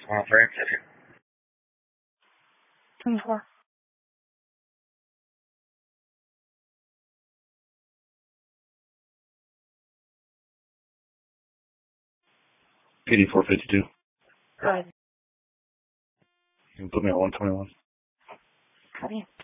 Frank. 24. $84.52. Go ahead. You can put me at 121. Copy.